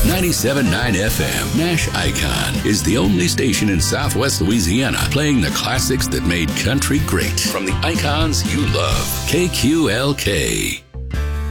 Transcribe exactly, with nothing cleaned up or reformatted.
ninety-seven point nine F M. Nash Icon is the only station in Southwest Louisiana playing the classics that made country great. From the icons you love. K Q L K.